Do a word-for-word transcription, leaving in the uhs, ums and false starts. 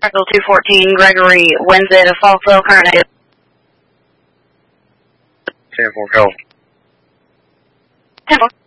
two fourteen, Gregory, Wednesday to Falkville, current negative. ten four, go. ten four.